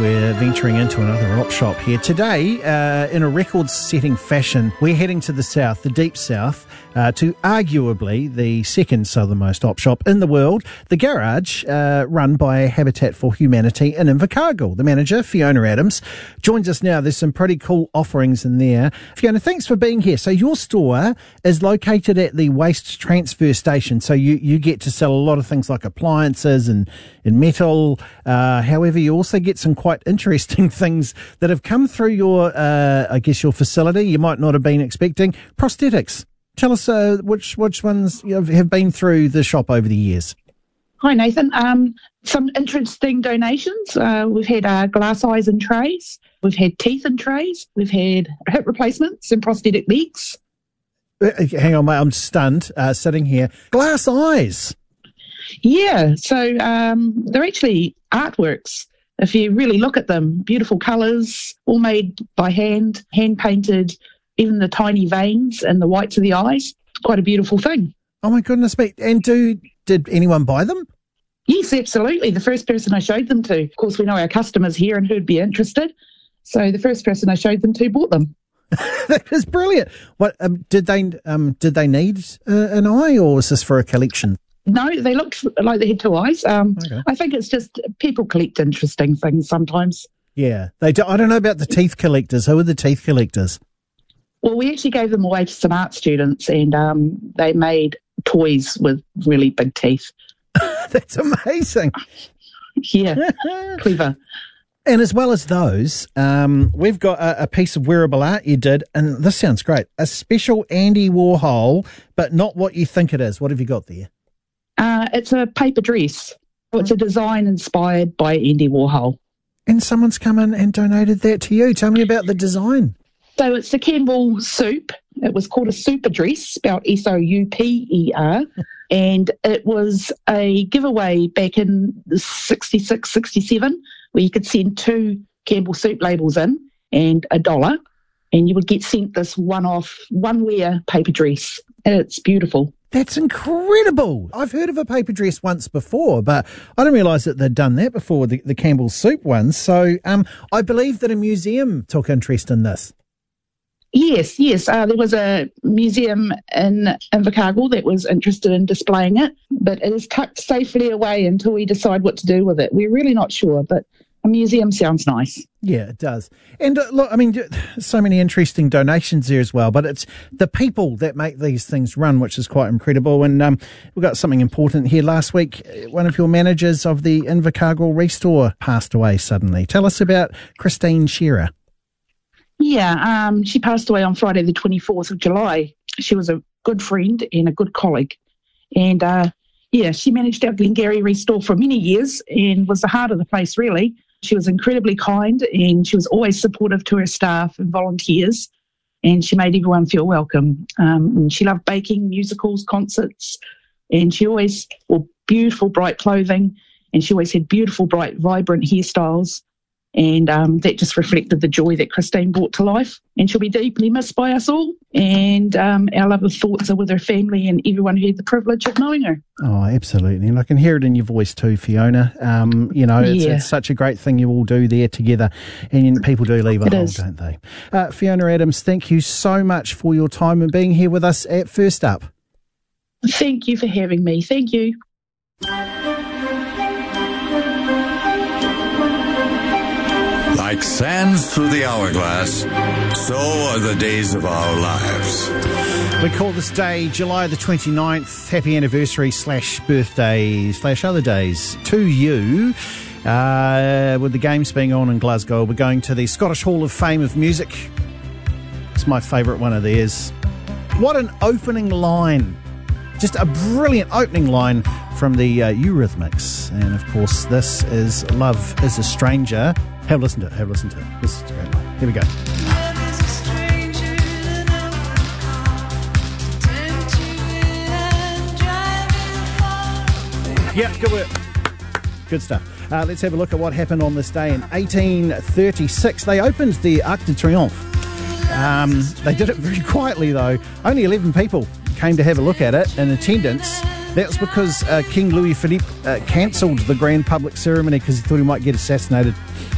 We're venturing into another op shop here. Today, in a record-setting fashion, we're heading to the south, the deep south, to arguably the second southernmost op shop in the world, The Garage, run by Habitat for Humanity in Invercargill. The manager, Fiona Adams, joins us now. There's some pretty cool offerings in there. Fiona, thanks for being here. So your store is located at the waste transfer station, so you get to sell a lot of things like appliances and metal. However, you also get some quite interesting things that have come through your facility you might not have been expecting. Prosthetics. Tell us which ones have been through the shop over the years. Hi, Nathan. Some interesting donations. We've had glass eyes in trays. We've had teeth in trays. We've had hip replacements and prosthetic legs. Hang on, mate. I'm stunned sitting here. Glass eyes. Yeah. So they're actually artworks. If you really look at them, beautiful colours, all made by hand painted. Even the tiny veins and the whites of the eyes. Quite a beautiful thing. Oh, my goodness me. And did anyone buy them? Yes, absolutely. The first person I showed them to. Of course, we know our customers here and who'd be interested. So the first person I showed them to bought them. That is brilliant. What did they need an eye, or was this for a collection? No, they looked like they had two eyes. Okay. I think it's just people collect interesting things sometimes. Yeah. They do. I don't know about the teeth collectors. Who are the teeth collectors? Well, we actually gave them away to some art students, and they made toys with really big teeth. That's amazing. Yeah, clever. And as well as those, we've got a piece of wearable art you did, and this sounds great. A special Andy Warhol, but not what you think it is. What have you got there? It's a paper dress. It's a design inspired by Andy Warhol. And someone's come in and donated that to you. Tell me about the design. So it's the Campbell soup. It was called a super dress, spelled S-O-U-P-E-R. And it was a giveaway back in 66, 67, where you could send 2 Campbell soup labels in and $1. And you would get sent this one-off, one-wear paper dress. And it's beautiful. That's incredible. I've heard of a paper dress once before, but I didn't realise that they'd done that before, the Campbell soup ones. So I believe that a museum took interest in this. Yes. There was a museum in Invercargill that was interested in displaying it, but it is tucked safely away until we decide what to do with it. We're really not sure, but a museum sounds nice. Yeah, it does. And look, I mean, so many interesting donations there as well, but it's the people that make these things run, which is quite incredible. And we've got something important here. Last week, one of your managers of the Invercargill Restore passed away suddenly. Tell us about Christine Shearer. Yeah, she passed away on Friday the 24th of July. She was a good friend and a good colleague. And, she managed our Glengarry Restore for many years and was the heart of the place, really. She was incredibly kind and she was always supportive to her staff and volunteers, and she made everyone feel welcome. And she loved baking, musicals, concerts, and she always wore beautiful, bright clothing, and she always had beautiful, bright, vibrant hairstyles. And that just reflected the joy that Christine brought to life. And she'll be deeply missed by us all. And our love of thoughts are with her family and everyone who had the privilege of knowing her. Oh, absolutely. And I can hear it in your voice too, Fiona. It's such a great thing you all do there together. And people do leave a hole, don't they? Fiona Adams, thank you so much for your time and being here with us at First Up. Thank you for having me. Thank you. Like sands through the hourglass, so are the days of our lives. We call this day July the 29th. Happy anniversary / birthday / other days to you. With the games being on in Glasgow, we're going to the Scottish Hall of Fame of Music. It's my favourite one of theirs. What an opening line. Just a brilliant opening line from the Eurythmics. And of course, this is Love is a Stranger. Have a listen to it. This is a great line. Here we go. Yeah, good work. Good stuff. Let's have a look at what happened on this day in 1836. They opened the Arc de Triomphe. They did it very quietly, though. Only 11 people came to have a look at it in attendance. That was because King Louis Philippe cancelled the grand public ceremony because he thought he might get assassinated.